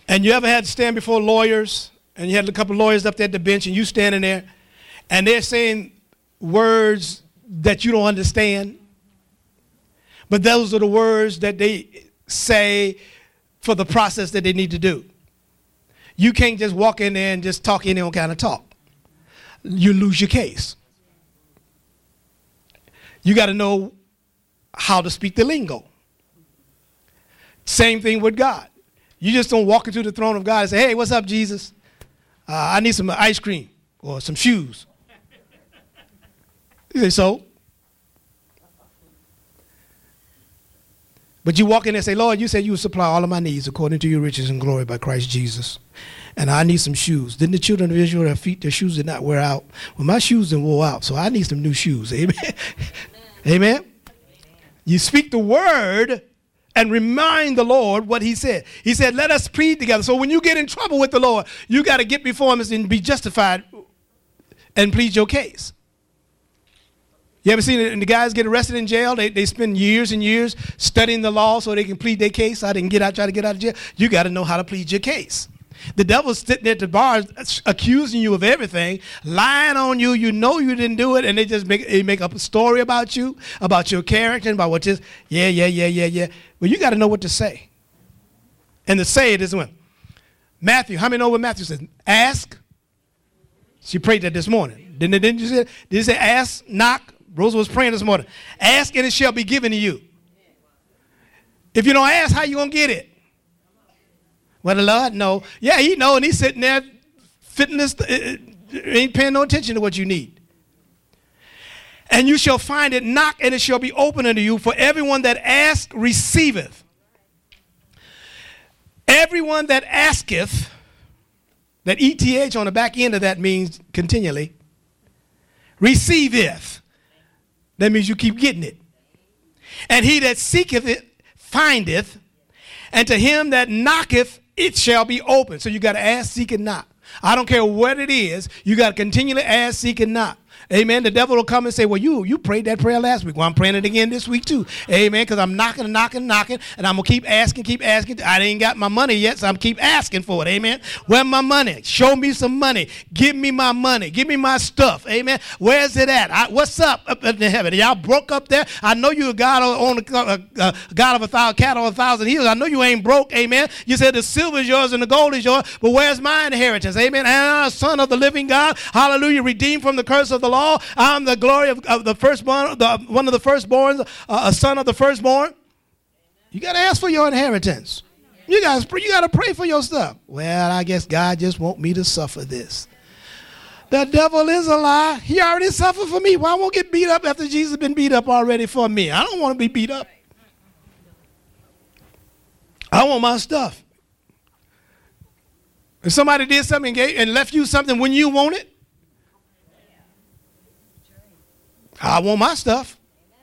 And you ever had to stand before lawyers, and you had a couple of lawyers up there at the bench, and you standing there, and they're saying words that you don't understand, but those are the words that they say for the process that they need to do. You can't just walk in there and just talk any old kind of talk. You lose your case. You got to know how to speak the lingo. Same thing with God. You just don't walk into the throne of God and say, hey, what's up, Jesus? I need some ice cream or some shoes. You say, so? But you walk in there and say, Lord, you said you would supply all of my needs according to your riches and glory by Christ Jesus. And I need some shoes. Didn't the children of Israel, their feet, their shoes did not wear out? Well, my shoes didn't wear out, so I need some new shoes. Amen. Amen. You speak the word and remind the Lord what he said. He said, let us plead together. So when you get in trouble with the Lord, you got to get before him and be justified and plead your case. You ever seen the guys get arrested in jail? They spend years and years studying the law so they can plead their case. I didn't try to get out of jail. You got to know how to plead your case. The devil's sitting at the bar accusing you of everything, lying on you. You know you didn't do it, and they just make up a story about you, about your character, and about what just, yeah. Well, you got to know what to say. And to say it is when. Matthew, how many know what Matthew says? Ask. She prayed that this morning. Didn't you say? Did it say ask, knock? Rosa was praying this morning. Ask and it shall be given to you. If you don't ask, how you going to get it? Well, the Lord know. Yeah, he know, and he's sitting there fitting this, ain't paying no attention to what you need. And you shall find it, knock, and it shall be open unto you. For everyone that asketh receiveth. Everyone that asketh, that ETH on the back end of that means continually, receiveth. That means you keep getting it. And he that seeketh it findeth, and to him that knocketh it shall be open. So you got to ask, seek, and knock. I don't care what it is. You got to continually ask, seek, and knock. Amen. The devil will come and say, well, you prayed that prayer last week. Well, I'm praying it again this week too. Amen. Because I'm knocking, and I'm going to keep asking. I ain't got my money yet, so I'm keep asking for it. Amen. Where's my money? Show me some money. Give me my money. Give me my stuff. Amen. Where's it at? What's up in heaven? Y'all broke up there? I know you a God on God of 1,000 cattle, 1,000 hills. I know you ain't broke. Amen. You said the silver is yours and the gold is yours, but where's my inheritance? Amen. And I'm a son of the living God. Hallelujah. Redeemed from the curse of the law. I'm the glory of the firstborn, one of the firstborns, a son of the firstborn. You got to ask for your inheritance. You got to pray for your stuff. Well, I guess God just want me to suffer this. The devil is a lie. He already suffered for me. Why won't get beat up after Jesus has been beat up already for me? I don't want to be beat up. I want my stuff. If somebody did something and left you something when you want it, I want my stuff.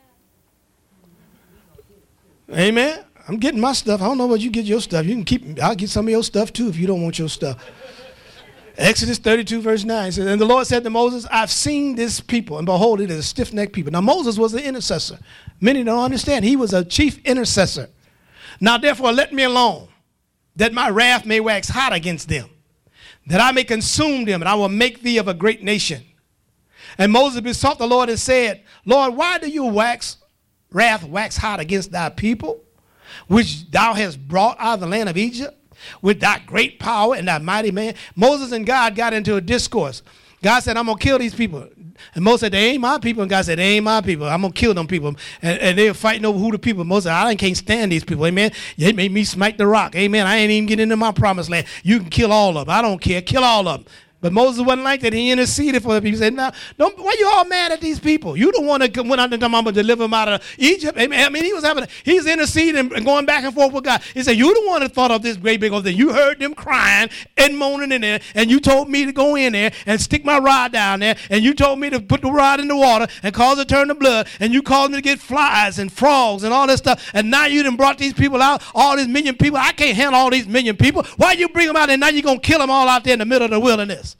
Amen. I'm getting my stuff. I don't know what you get your stuff. You can keep. I'll get some of your stuff too if you don't want your stuff. Exodus 32 verse 9 says, and the Lord said to Moses, I've seen this people, and behold, it is a stiff-necked people. Now Moses was an intercessor. Many don't understand. He was a chief intercessor. Now therefore let me alone, that my wrath may wax hot against them, that I may consume them, and I will make thee of a great nation. And Moses besought the Lord and said, Lord, why do you wrath wax hot against thy people, which thou hast brought out of the land of Egypt, with thy great power and thy mighty man? Moses and God got into a discourse. God said, I'm going to kill these people. And Moses said, they ain't my people. And God said, they ain't my people. I'm going to kill them people. And they were fighting over who the people. Moses said, I can't stand these people. Amen. They made me smite the rock. Amen. I ain't even getting into my promised land. You can kill all of them. I don't care. Kill all of them. But Moses wasn't like that. He interceded for the people. He said, "Now, why you all mad at these people? You the one that went out and I'm going to deliver them out of Egypt." Amen. I mean, he's interceding and going back and forth with God. He said, you the one that thought of this great big old thing. You heard them crying and moaning in there, and you told me to go in there and stick my rod down there, and you told me to put the rod in the water and cause it to turn to blood, and you called me to get flies and frogs and all this stuff, and now you done brought these people out, all these million people. I can't handle all these million people. Why you bring them out, and now you're going to kill them all out there in the middle of the wilderness?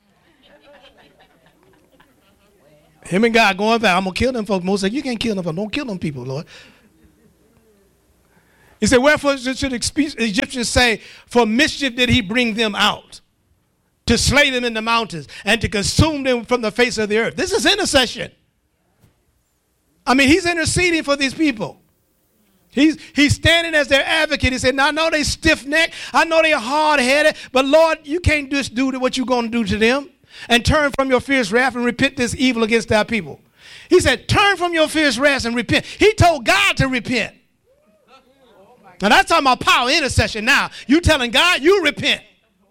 Him and God going back, I'm going to kill them folks. Moses said, you can't kill them folks. Don't kill them people, Lord. He said, wherefore should the Egyptians say, for mischief did he bring them out, to slay them in the mountains and to consume them from the face of the earth. This is intercession. I mean, he's interceding for these people. He's standing as their advocate. He said, now, I know they stiff-necked. I know they're hard-headed. But, Lord, you can't just do what you're going to do to them and turn from your fierce wrath and repent this evil against our people. He said, turn from your fierce wrath and repent. He told God to repent. Now, that's talking about power intercession now. You telling God, you repent.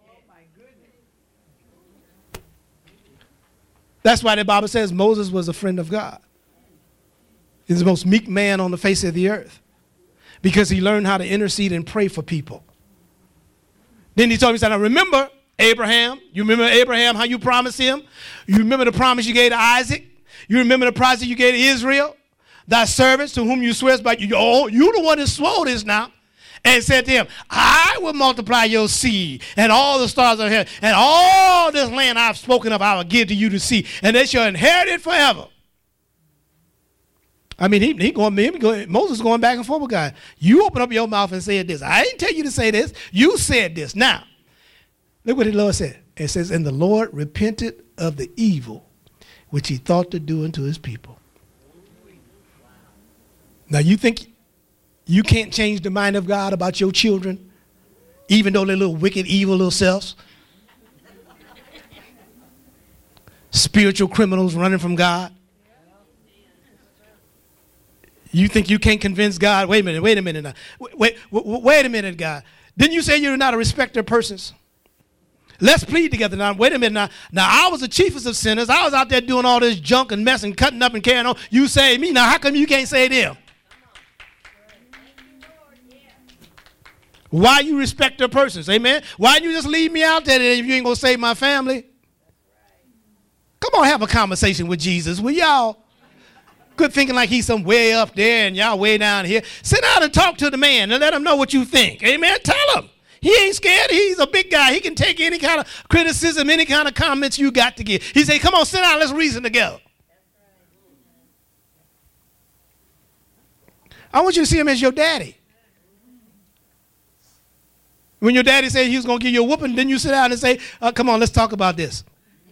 That's why the Bible says Moses was a friend of God. He's the most meek man on the face of the earth, because he learned how to intercede and pray for people. Then he told me, he said, now remember Abraham. You remember Abraham, how you promised him? You remember the promise you gave to Isaac? You remember the promise you gave to Israel? Thy servants to whom you swear by you. Oh, you the one that swore this now. And said to him, I will multiply your seed and all the stars of heaven, and all this land I've spoken of I will give to you to see, and they shall inherit it forever. I mean, Moses going back and forth with God. You open up your mouth and said this. I didn't tell you to say this. You said this. Now, look what the Lord said. It says, and the Lord repented of the evil which he thought to do unto his people. Now, you think you can't change the mind of God about your children, even though they're little wicked, evil little selves? Spiritual criminals running from God. You think you can't convince God? Wait a minute now. Wait a minute, God. Didn't you say you're not a respecter of persons? Let's plead together now. Wait a minute now. Now, I was the chiefest of sinners. I was out there doing all this junk and mess and cutting up and carrying on. You saved me. Now, how come you can't save them? Why you respect their persons? Amen. Why you just leave me out there if you ain't going to save my family? Come on, have a conversation with Jesus. Will y'all? Good thinking like he's some way up there and y'all way down here. Sit down and talk to the man and let him know what you think. Amen. Tell him. He ain't scared. He's a big guy. He can take any kind of criticism, any kind of comments you got to give. He say, come on, sit down. Let's reason together. I want you to see him as your daddy. When your daddy said he was going to give you a whooping, then you sit down and say, come on, let's talk about this.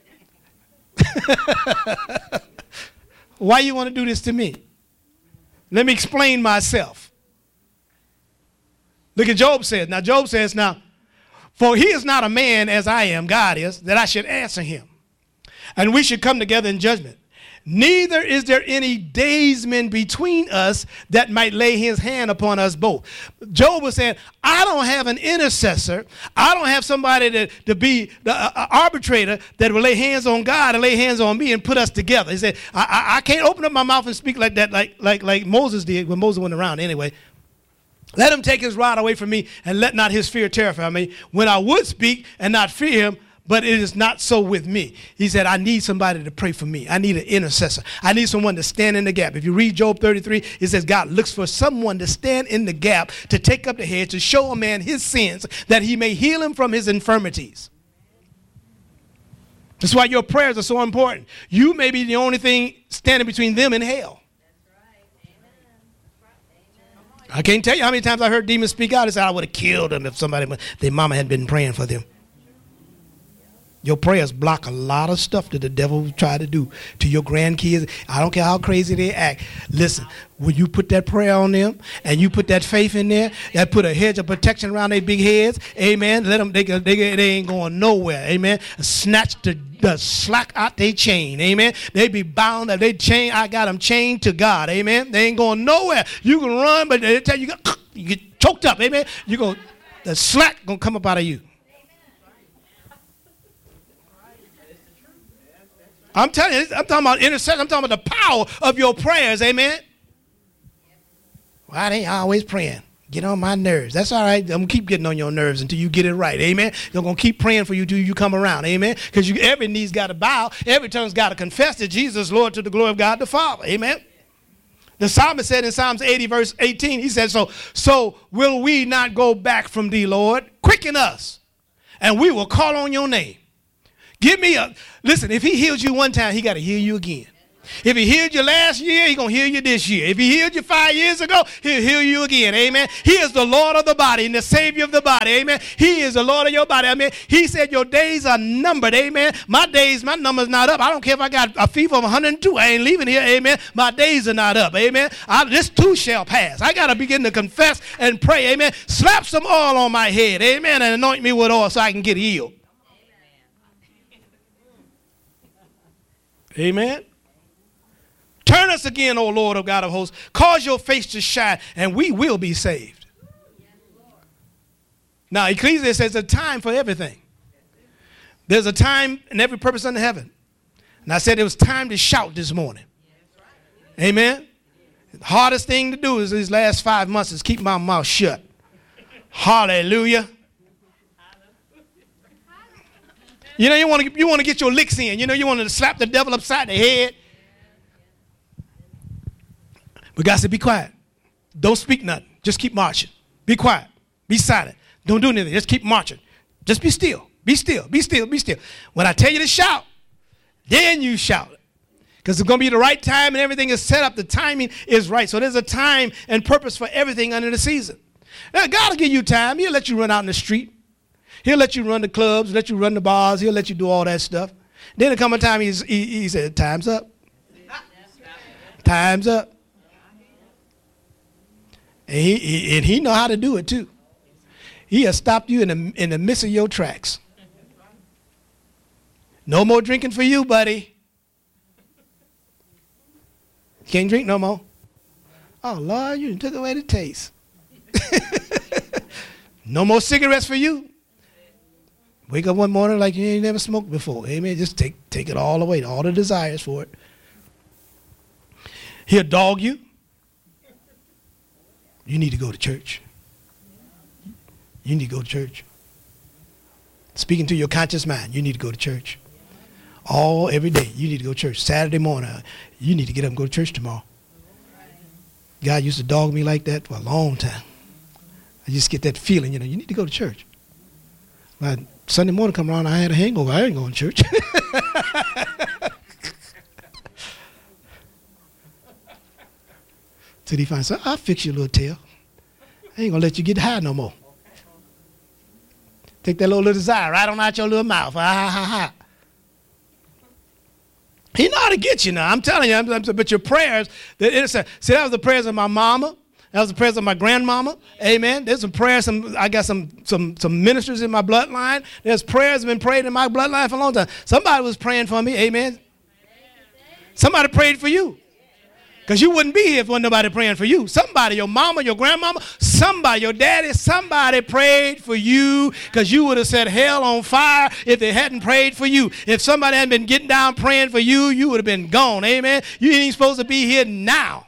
Why you want to do this to me? Let me explain myself. Look at Job says. Now, Job says, now, for he is not a man as I am, God is, that I should answer him. And we should come together in judgment. Neither is there any daysman between us that might lay his hand upon us both. Job was saying, I don't have an intercessor. I don't have somebody to be the arbitrator that will lay hands on God and lay hands on me and put us together. He said, I can't open up my mouth and speak like that, like Moses did when Moses went around anyway. Let him take his rod away from me and let not his fear terrify me. When I would speak and not fear him, but it is not so with me. He said, I need somebody to pray for me. I need an intercessor. I need someone to stand in the gap. If you read Job 33, it says God looks for someone to stand in the gap, to take up the head, to show a man his sins, that he may heal him from his infirmities. That's why your prayers are so important. You may be the only thing standing between them and hell. I can't tell you how many times I heard demons speak out and say, I would have killed them if their mama had been praying for them. Your prayers block a lot of stuff that the devil tried to do to your grandkids. I don't care how crazy they act. Listen, when you put that prayer on them and you put that faith in there, that put a hedge of protection around their big heads, amen, let them, they ain't going nowhere, amen. Snatch the slack out their chain, amen. They be bound up, they chain, I got them chained to God, amen. They ain't going nowhere. You can run, but they tell you, you get choked up, amen. The slack going to come up out of you. I'm telling you, I'm talking about intercession. I'm talking about the power of your prayers, amen. Why they always praying? Get on my nerves. That's all right. I'm going to keep getting on your nerves until you get it right, amen. I'm going to keep praying for you till you come around, amen. Because every knee's got to bow. Every tongue's got to confess that Jesus is Lord to the glory of God the Father, amen. The psalmist said in Psalms 80, verse 18, he said, so will we not go back from thee, Lord? Quicken us, and we will call on your name. Listen, if he heals you one time, he got to heal you again. If he healed you last year, he's going to heal you this year. If he healed you 5 years ago, he'll heal you again. Amen. He is the Lord of the body and the Savior of the body. Amen. He is the Lord of your body. Amen. He said your days are numbered. Amen. My number's not up. I don't care if I got a fever of 102. I ain't leaving here. Amen. My days are not up. Amen. This too shall pass. I got to begin to confess and pray. Amen. Slap some oil on my head. Amen. And anoint me with oil so I can get healed. Amen. Turn us again, O Lord of God of hosts. Cause your face to shine, and we will be saved. Now, Ecclesiastes says there's a time for everything. There's a time and every purpose under heaven. And I said it was time to shout this morning. Amen. The hardest thing to do is these last 5 months is keep my mouth shut. Hallelujah. You know, you want to get your licks in. You know, you want to slap the devil upside the head. But God said, be quiet. Don't speak nothing. Just keep marching. Be quiet. Be silent. Don't do anything. Just keep marching. Just be still. Be still. Be still. Be still. When I tell you to shout, then you shout. Because it's going to be the right time and everything is set up. The timing is right. So there's a time and purpose for everything under the season. Now, God will give you time. He'll let you run out in the street. He'll let you run the clubs, let you run the bars. He'll let you do all that stuff. Then there come a time he said, time's up. Time's up. And he know how to do it too. He has stopped you in the midst of your tracks. No more drinking for you, buddy. Can't drink no more. Oh, Lord, you took away the taste. No more cigarettes for you. Wake up one morning like you ain't never smoked before. Amen. Just take it all away, all the desires for it. He'll dog you. You need to go to church. You need to go to church. Speaking to your conscious mind, you need to go to church. Every day, you need to go to church. Saturday morning, you need to get up and go to church tomorrow. God used to dog me like that for a long time. I just get that feeling, you need to go to church. But Sunday morning come around, I had a hangover. I ain't going to church. Till he finds out, I'll fix your little tail. I ain't going to let you get high no more. Take that little desire right on out your little mouth. He know how to get you now. I'm telling you. But your prayers, that was the prayers of my mama. That was the prayers of my grandmama. Amen. There's some prayers. I got some ministers in my bloodline. There's prayers that have been prayed in my bloodline for a long time. Somebody was praying for me. Amen. Somebody prayed for you. Because you wouldn't be here if wasn't nobody praying for you. Somebody, your mama, your grandmama, somebody, your daddy, somebody prayed for you because you would have set hell on fire if they hadn't prayed for you. If somebody hadn't been getting down praying for you, you would have been gone. Amen. You ain't supposed to be here now.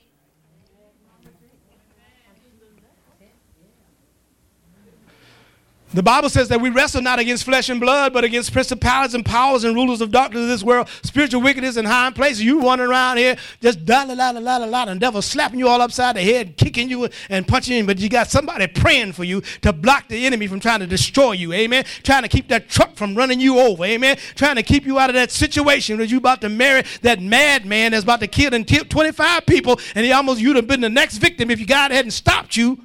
The Bible says that we wrestle not against flesh and blood, but against principalities and powers and rulers of darkness of this world, spiritual wickedness in high places. You running around here just da-la-la-la-la-la-la, and the devil slapping you all upside the head, kicking you and punching you, but you got somebody praying for you to block the enemy from trying to destroy you, amen? Trying to keep that truck from running you over, amen? Trying to keep you out of that situation where you about to marry that madman that's about to kill and kill 25 people, and you'd have been the next victim if God hadn't stopped you.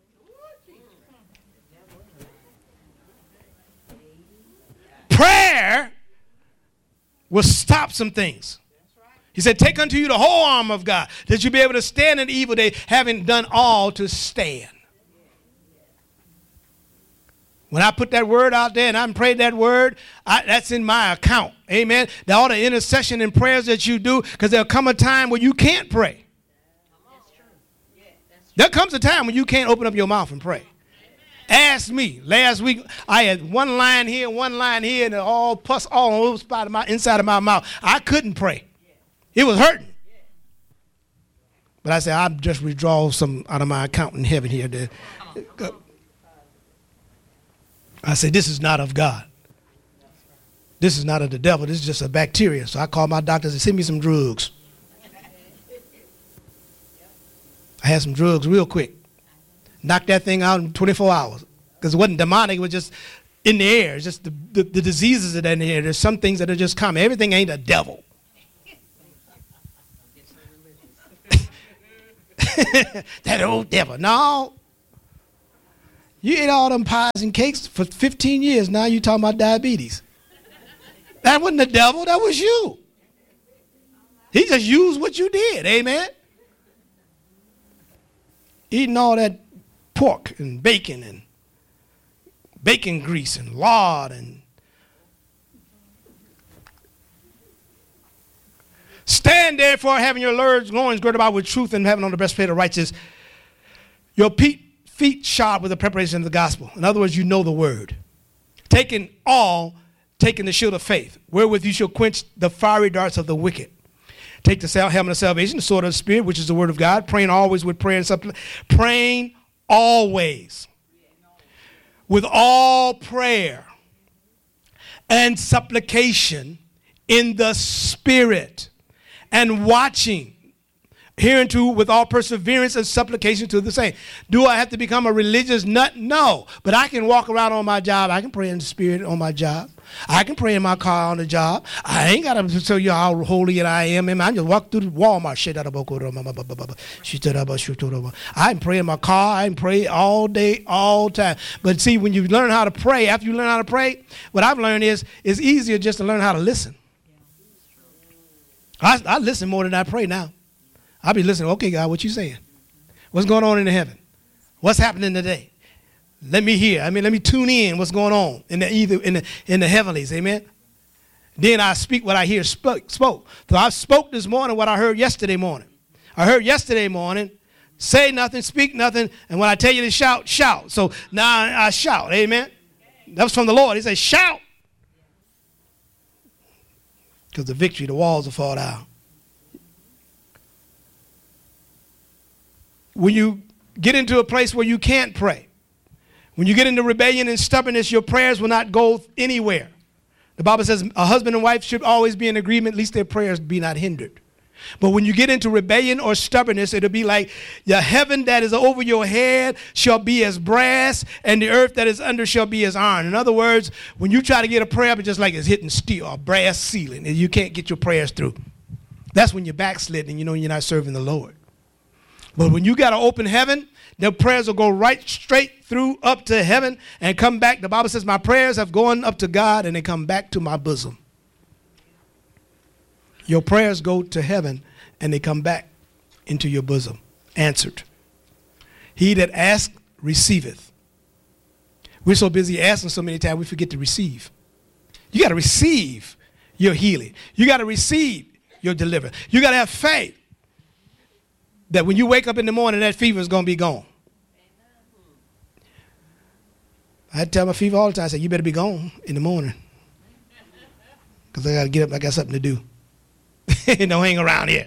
Prayer will stop some things. He said, take unto you the whole armor of God, that you be able to stand in the evil day, having done all to stand. When I put that word out there and I prayed that word, that's in my account. Amen. All the intercession and prayers that you do, because there'll come a time where you can't pray. There comes a time when you can't open up your mouth and pray. Ask me. Last week, I had one line here, and it all pus all over the spot of inside of my mouth. I couldn't pray. It was hurting. But I said, I'll just withdraw some out of my account in heaven here. I said, this is not of God. This is not of the devil. This is just a bacteria. So I called my doctor and said, send me some drugs. I had some drugs real quick. Knocked that thing out in 24 hours. Because it wasn't demonic, it was just in the air. It's just the diseases that are in the air. There's some things that are just common. Everything ain't a devil. That old devil. No. You ate all them pies and cakes for 15 years. Now you talking about diabetes. That wasn't the devil. That was you. He just used what you did. Amen. Eating all that pork and bacon grease and lard and stand therefore having your loins girded about with truth and having on the breastplate of righteousness, your feet shod with the preparation of the gospel. In other words, you know the word. Taking the shield of faith, wherewith you shall quench the fiery darts of the wicked. Take the helmet of salvation, the sword of the Spirit, which is the word of God, praying always with prayer and supplication. Praying always with all prayer and supplication in the Spirit, and watching hereunto with all perseverance and supplication to the saints. Do I have to become a religious nut? No. But I can walk around on my job. I can pray in the Spirit on my job. I can pray in my car on the job. I ain't got to tell you how holy I am. I just walk through the Walmart. I can pray in my car. I can pray all day, all time. But see, when you learn how to pray, after you learn how to pray, what I've learned is it's easier just to learn how to listen. I listen more than I pray now. I'll be listening. Okay, God, what you saying? What's going on in the heaven? What's happening today? Let me hear. Let me tune in what's going on in the heavenlies. Amen. Then I speak what I hear spoke. So I spoke this morning what I heard yesterday morning. I heard yesterday morning, say nothing, speak nothing, and when I tell you to shout, shout. So now I shout. Amen. That was from the Lord. He said, shout. Because the victory, the walls will fall down. When you get into a place where you can't pray, when you get into rebellion and stubbornness, your prayers will not go anywhere. The Bible says a husband and wife should always be in agreement, lest their prayers be not hindered. But when you get into rebellion or stubbornness, it'll be like the heaven that is over your head shall be as brass, and the earth that is under shall be as iron. In other words, when you try to get a prayer, it's just like it's hitting steel or brass ceiling, and you can't get your prayers through. That's when you're backsliding and you know you're not serving the Lord. But when you got an open heaven, their prayers will go right straight through up to heaven and come back. The Bible says my prayers have gone up to God and they come back to my bosom. Your prayers go to heaven and they come back into your bosom, answered. He that asked, receiveth. We're so busy asking so many times we forget to receive. You got to receive your healing. You got to receive your deliverance. You got to have faith that when you wake up in the morning, that fever is going to be gone. I tell my fever all the time, I say, you better be gone in the morning. Because I got to get up, I got something to do. Don't hang around here.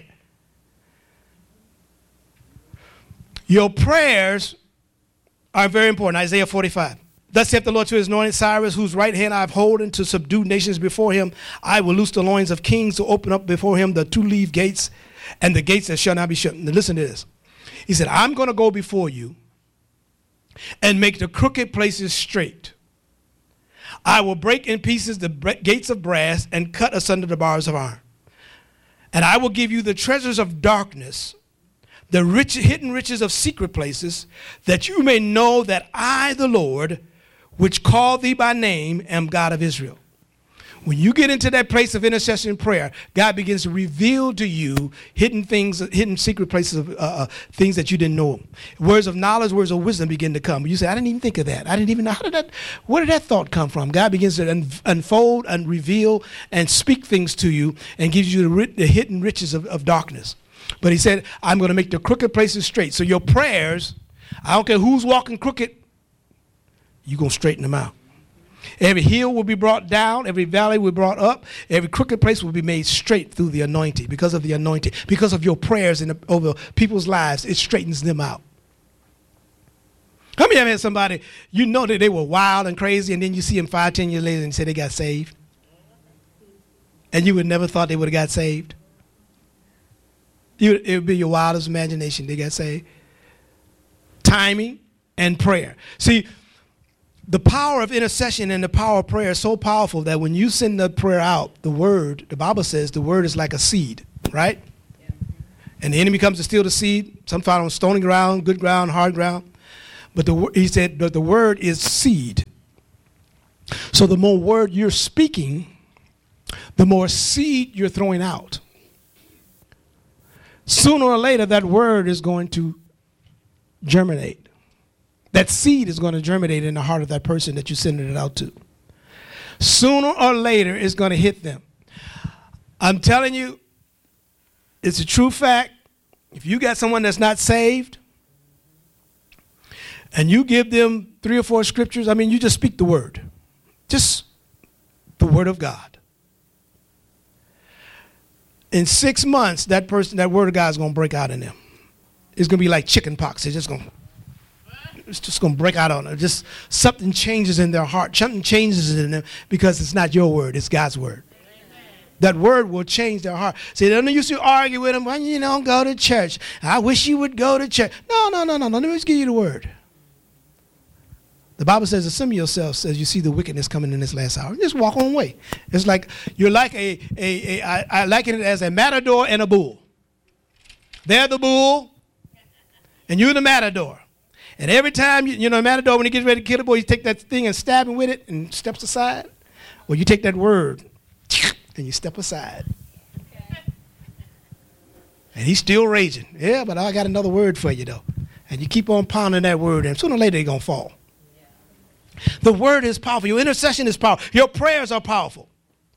Your prayers are very important. Isaiah 45. Thus saith the Lord to his anointed Cyrus, whose right hand I have holden to subdue nations before him. I will loose the loins of kings to open up before him the two-leaved gates, and the gates that shall not be shut. Now listen to this. He said, I'm going to go before you and make the crooked places straight. I will break in pieces the gates of brass and cut asunder the bars of iron. And I will give you the treasures of darkness, the hidden riches of secret places, that you may know that I, the Lord, which called thee by name, am God of Israel. When you get into that place of intercession and prayer, God begins to reveal to you hidden things, hidden secret places of things that you didn't know. Words of knowledge, words of wisdom begin to come. You say, I didn't even think of that. I didn't even know. Where did that thought come from? God begins to unfold and reveal and speak things to you and gives you the hidden riches of darkness. But he said, I'm going to make the crooked places straight. So your prayers, I don't care who's walking crooked, you're going to straighten them out. Every hill will be brought down. Every valley will be brought up. Every crooked place will be made straight through the anointing. Because of the anointing. Because of your prayers over people's lives, it straightens them out. How many of you had somebody, you know that they were wild and crazy, and then you see them 5-10 years later and say they got saved? And you would never thought they would have got saved? It would be your wildest imagination they got saved. Timing and prayer. See, the power of intercession and the power of prayer is so powerful that when you send the prayer out, the word, the Bible says the word is like a seed, right? Yeah. And the enemy comes to steal the seed. Some fall on stony ground, good ground, hard ground. But he said, but the word is seed. So the more word you're speaking, the more seed you're throwing out. Sooner or later, that word is going to germinate. That seed is going to germinate in the heart of that person that you're sending it out to. Sooner or later, it's going to hit them. I'm telling you, it's a true fact. If you got someone that's not saved, and you give them 3 or 4 scriptures, I mean, you just speak the word. Just the word of God. In 6 months, that person, that word of God is going to break out in them. It's going to be like chicken pox. It's just going to break out on them. Just something changes in their heart. Something changes in them because it's not your word. It's God's word. That word will change their heart. See, they don't used to argue with them. Well, you don't go to church. I wish you would go to church. No. Let me just give you the word. The Bible says, assemble yourselves as you see the wickedness coming in this last hour. Just walk on way. It's like, you're like I liken it as a matador and a bull. They're the bull, and you're the matador. And every time, you know, a matador, when he gets ready to kill a bull, you take that thing and stab him with it and steps aside. Well, you take that word and you step aside. Okay. And he's still raging. Yeah, but I got another word for you, though. And you keep on pounding that word, and sooner or later, they're going to fall. The word is powerful. Your intercession is powerful. Your prayers are powerful.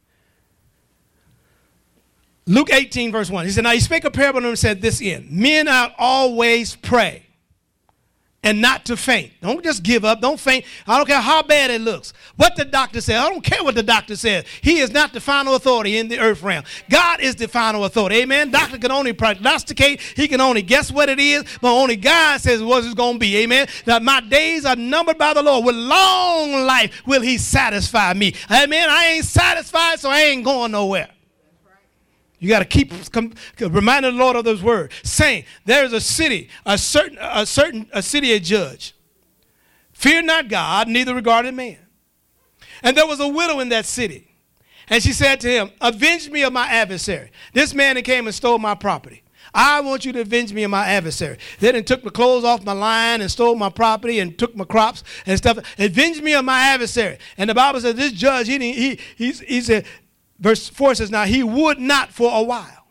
Luke 18, verse 1. He said, now he spake a parable and said this end. Men ought always pray and not to faint. Don't just give up. Don't faint. I don't care how bad it looks. What the doctor says. I don't care what the doctor says. He is not the final authority in the earth realm. God is the final authority. Amen. Doctor can only prognosticate. He can only guess what it is. But only God says what it's going to be. Amen. That my days are numbered by the Lord. With long life will he satisfy me. Amen. I ain't satisfied, so I ain't going nowhere. You got to keep reminding the Lord of those words, saying, there is a city, a city, a judge. Fear not God, neither regarded man. And there was a widow in that city. And she said to him, avenge me of my adversary. This man that came and stole my property. I want you to avenge me of my adversary. Then he took my clothes off my line and stole my property and took my crops and stuff. Avenge me of my adversary. And the Bible says this judge, he said, verse 4 says, now he would not for a while.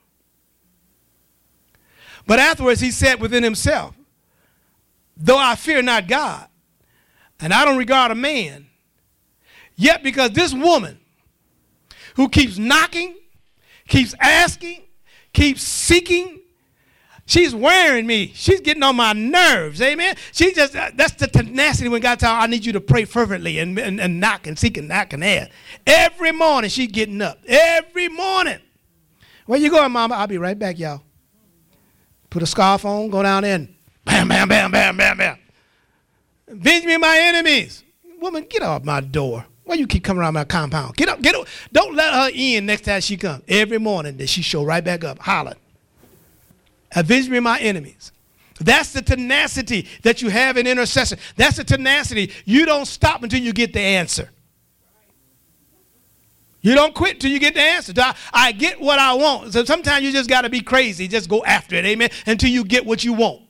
But afterwards he said within himself, though I fear not God, and I don't regard a man, yet because this woman who keeps knocking, keeps asking, keeps seeking, she's wearing me. She's getting on my nerves. Amen. She just, that's the tenacity when God tells her, I need you to pray fervently and knock and seek and knock and ask. Every morning she's getting up. Every morning. Where you going, Mama? I'll be right back, y'all. Put a scarf on, go down there and bam, bam, bam, bam, bam, bam. Avenge me of my enemies. Woman, get off my door. Why you keep coming around my compound? Get up, get up. Don't let her in next time she comes. Every morning that she show right back up, hollering. Avenge me of my enemies. That's the tenacity that you have in intercession. That's the tenacity. You don't stop until you get the answer. You don't quit till you get the answer. I get what I want. So sometimes you just got to be crazy. Just go after it, amen, until you get what you want.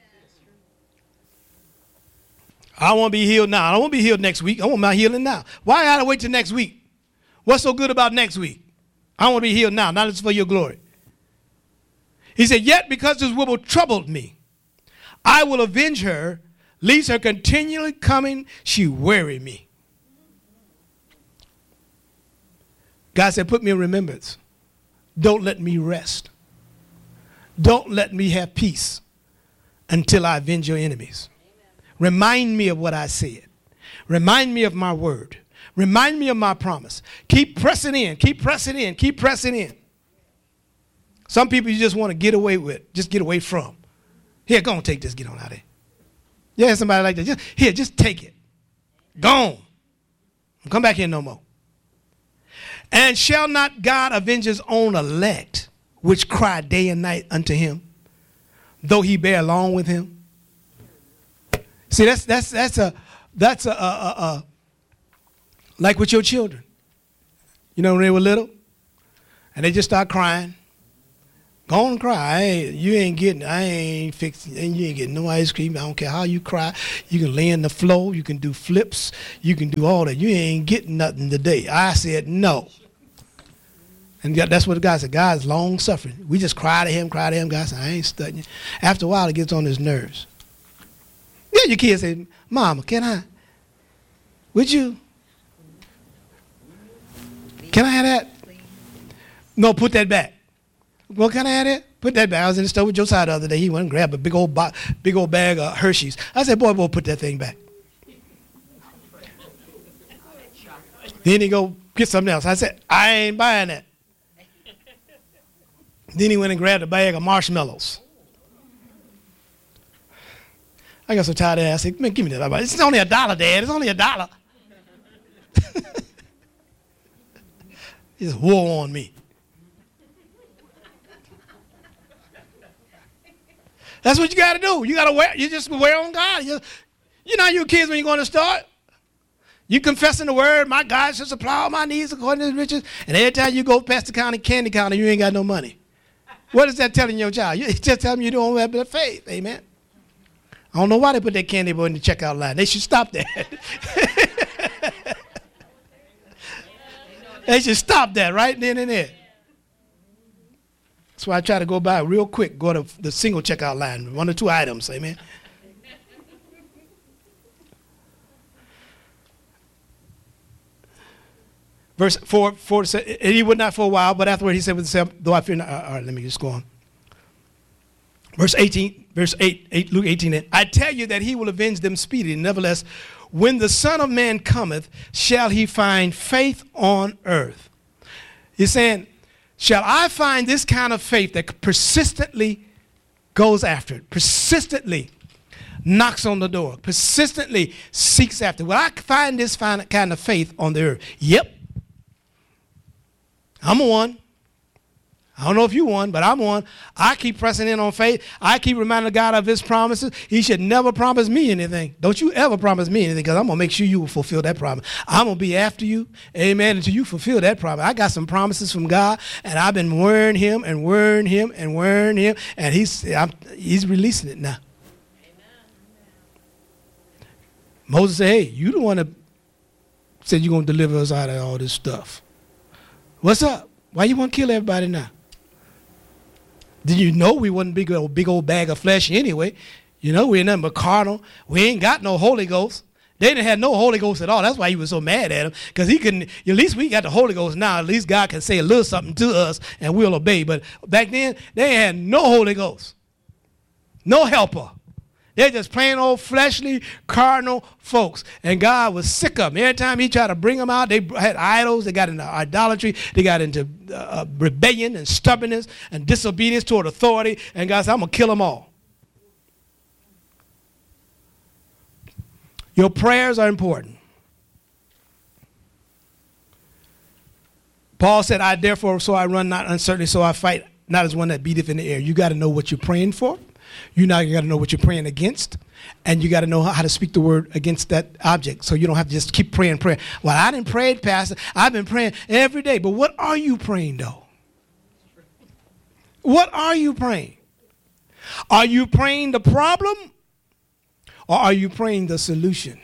I want to be healed now. I don't want to be healed next week. I want my healing now. Why I got to wait till next week? What's so good about next week? I want to be healed now, not just for your glory. He said, yet because this woman troubled me, I will avenge her, lest her continually coming, she weary me. God said, put me in remembrance. Don't let me rest. Don't let me have peace until I avenge your enemies. Amen. Remind me of what I said. Remind me of my word. Remind me of my promise. Keep pressing in. Keep pressing in. Keep pressing in. Some people you just want to get away with, just get away from. Here, go on, take this, get on out of here. Yeah, somebody like that. Just take it. Go on. Don't come back here no more. And shall not God avenge his own elect, which cry day and night unto him, though he bear along with him? See, that's like with your children. You know, when they were little, and they just start crying. Go on and cry. You ain't getting no ice cream. I don't care how you cry. You can lay on the floor. You can do flips. You can do all that. You ain't getting nothing today. I said no. And that's what the guy said. God is long suffering. We just cry to him. God said, I ain't studying. After a while, it gets on his nerves. Yeah, your kids say, Mama, can I? Would you? Can I have that? No, put that back. Well, can I have that? Put that back. I was in the store with Josiah the other day. He went and grabbed a big old bag of Hershey's. I said, boy, put that thing back. Then he go get something else. I said, I ain't buying that. Then he went and grabbed a bag of marshmallows. I got so tired of that. I said, man, give me that. It's only $1, Dad. It's only $1. He just wore on me. That's what you got to do. You got to wear. You just wear on God. You know you kids when you're going to start. You confessing the word. My God shall supply all my needs according to his riches. And every time you go past the candy counter, you ain't got no money. What is that telling your child? It's just telling you don't have the faith. Amen. I don't know why they put that candy bar in the checkout line. They should stop that. They should stop that right then and there. That's why I try to go by real quick, go to the single checkout line, 1 or 2 items, amen. Verse 4 said, and he would not for a while, but afterward he said with himself, though I fear not. All right, let me just go on. Verse 8, Luke 18, I tell you that he will avenge them speedily. Nevertheless, when the Son of Man cometh, shall he find faith on earth? He's saying, shall I find this kind of faith that persistently goes after it, persistently knocks on the door, persistently seeks after it? Will I find this kind of faith on the earth? Yep. I'm one. I don't know if you won, but I'm one. I keep pressing in on faith. I keep reminding God of his promises. He should never promise me anything. Don't you ever promise me anything, because I'm going to make sure you will fulfill that promise. I'm going to be after you, amen, until you fulfill that promise. I got some promises from God, and I've been worrying him, and he's releasing it now. Amen. Moses said, hey, you the one that said you're going to deliver us out of all this stuff. What's up? Why you want to kill everybody now? Did you know we wasn't a big old bag of flesh anyway? You know, we ain't nothing but carnal. We ain't got no Holy Ghost. They didn't have no Holy Ghost at all. That's why he was so mad at him, because he couldn't. At least we got the Holy Ghost now. At least God can say a little something to us and we'll obey. But back then, they had no Holy Ghost, no helper. They're just plain old fleshly, carnal folks. And God was sick of them. Every time he tried to bring them out, they had idols. They got into idolatry. They got into rebellion and stubbornness and disobedience toward authority. And God said, I'm going to kill them all. Your prayers are important. Paul said, I therefore, so I run not uncertainly, so I fight not as one that beateth in the air. You got to know what you're praying for. You got to know what you're praying against, and you got to know how to speak the word against that object, so you don't have to just keep praying. Well, I didn't pray, Pastor. I've been praying every day. But what are you praying, though? What are you praying? Are you praying the problem, or are you praying the solution?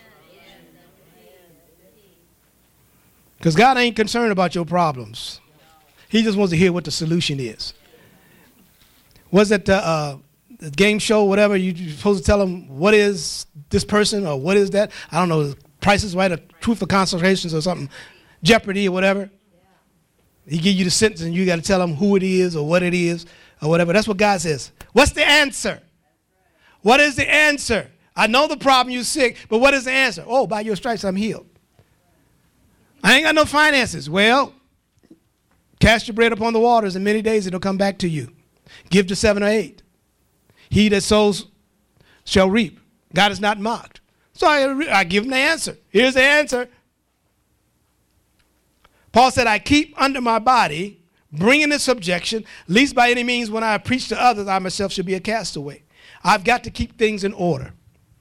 Because God ain't concerned about your problems. He just wants to hear what the solution is. Was it the game show, whatever, you're supposed to tell them what is this person or what is that? I don't know, Price is Right or Truth or Consultations or something, Jeopardy or whatever. He give you the sentence and you got to tell them who it is or what it is or whatever. That's what God says. What's the answer? What is the answer? I know the problem, you're sick, but what is the answer? Oh, by your stripes I'm healed. I ain't got no finances. Well, cast your bread upon the waters, in many days it'll come back to you. Give to 7 or 8. He that sows shall reap. God is not mocked. So I give him the answer. Here's the answer. Paul said, I keep under my body, bringing it subjection, lest by any means when I preach to others, I myself should be a castaway. I've got to keep things in order.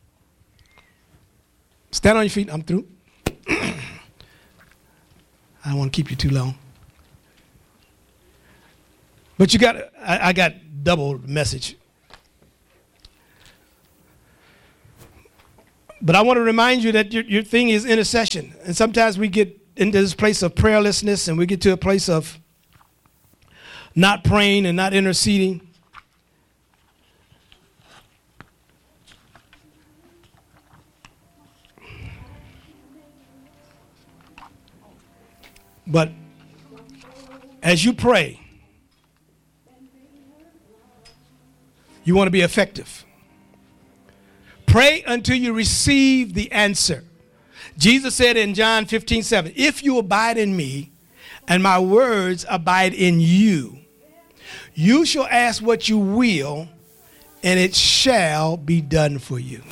Stand on your feet. I'm through. I don't want to keep you too long. But I got double message. But I want to remind you that your thing is intercession. And sometimes we get into this place of prayerlessness and we get to a place of not praying and not interceding. But as you pray, you want to be effective. Pray until you receive the answer. Jesus said in John 15:7, if you abide in me and my words abide in you, you shall ask what you will, and it shall be done for you.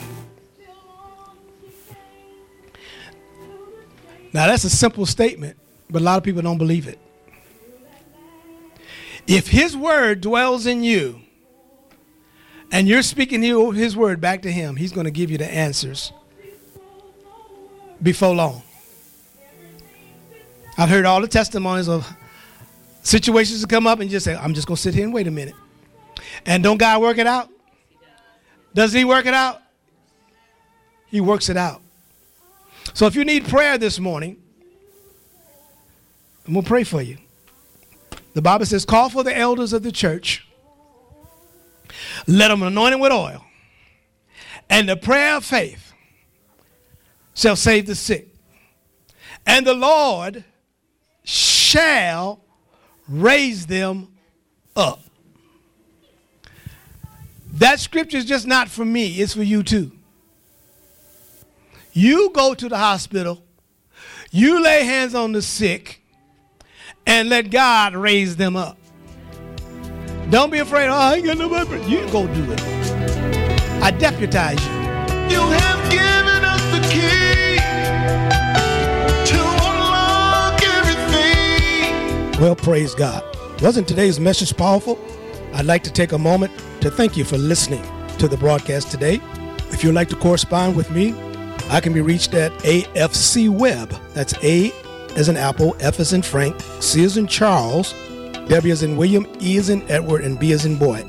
Now that's a simple statement, but a lot of people don't believe it. If his word dwells in you, and you're speaking his word back to him, he's going to give you the answers before long. I've heard all the testimonies of situations that come up and just say, I'm just going to sit here and wait a minute. And don't God work it out? Does he work it out? He works it out. So if you need prayer this morning, I'm going to pray for you. The Bible says, call for the elders of the church. Let them anoint him with oil. And the prayer of faith shall save the sick. And the Lord shall raise them up. That scripture is just not for me. It's for you too. You go to the hospital. You lay hands on the sick. And let God raise them up. Don't be afraid. Oh, I ain't got no weapon. You go do it. I deputize you. You have given us the key to unlock everything. Well, praise God. Wasn't today's message powerful? I'd like to take a moment to thank you for listening to the broadcast today. If you'd like to correspond with me, I can be reached at AFC Web. That's A as in Apple, F as in Frank, C as in Charles, W as in William, E as in Edward, and B as in boy.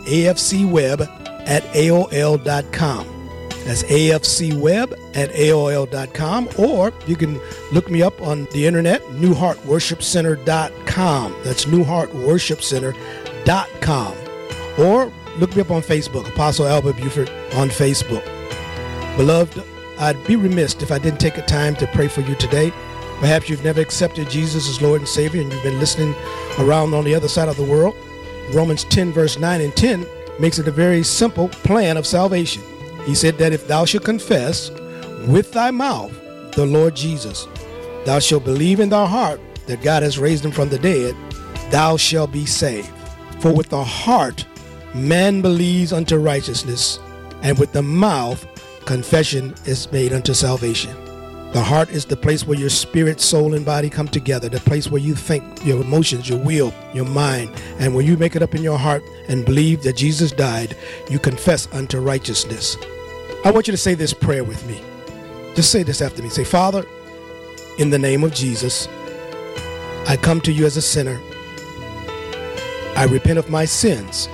AFCweb@AOL.com. That's AFCweb@AOL.com. Or you can look me up on the internet, newheartworshipcenter.com. That's newheartworshipcenter.com. Or look me up on Facebook, Apostle Albert Buford on Facebook. Beloved, I'd be remiss if I didn't take a time to pray for you today. Perhaps you've never accepted Jesus as Lord and Savior and you've been listening around on the other side of the world. Romans 10 verse 9 and 10 makes it a very simple plan of salvation. He said that if thou shalt confess with thy mouth the Lord Jesus, thou shalt believe in thy heart that God has raised him from the dead, thou shalt be saved. For with the heart man believes unto righteousness, and with the mouth confession is made unto salvation. The heart is the place where your spirit, soul, and body come together, the place where you think, your emotions, your will, your mind. And when you make it up in your heart and believe that Jesus died, you confess unto righteousness. I want you to say this prayer with me. Just say this after me. Say, Father, in the name of Jesus, I come to you as a sinner. I repent of my sins.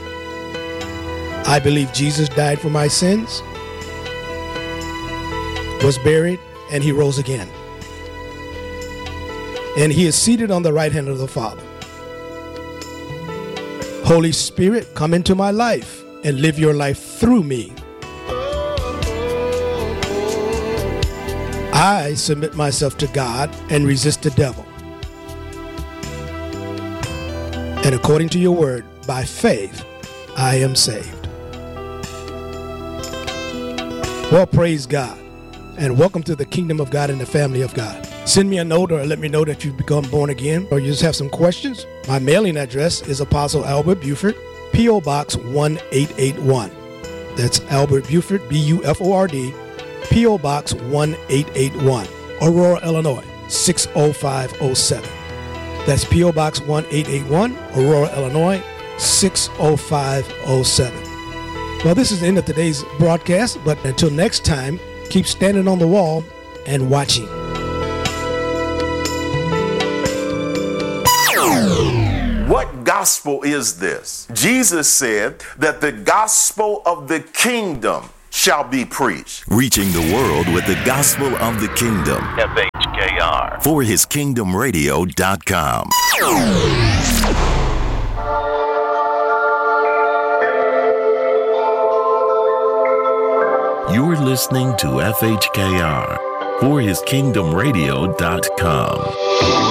I believe Jesus died for my sins, was buried, and he rose again. And he is seated on the right hand of the Father. Holy Spirit, come into my life and live your life through me. I submit myself to God and resist the devil. And according to your word, by faith, I am saved. Well, praise God. And welcome to the kingdom of God and the family of God. Send me a note or let me know that you've become born again, or you just have some questions. My mailing address is Apostle Albert Buford, P.O. Box 1881. That's Albert Buford, B-U-F-O-R-D, P.O. Box 1881, Aurora, Illinois, 60507. That's P.O. Box 1881, Aurora, Illinois, 60507. Well, this is the end of today's broadcast, but until next time, keep standing on the wall and watching. What gospel is this? Jesus said that the gospel of the kingdom shall be preached. Reaching the world with the gospel of the kingdom. FHKR. ForHisKingdomRadio.com. You're listening to FHKR. ForHisKingdomRadio.com.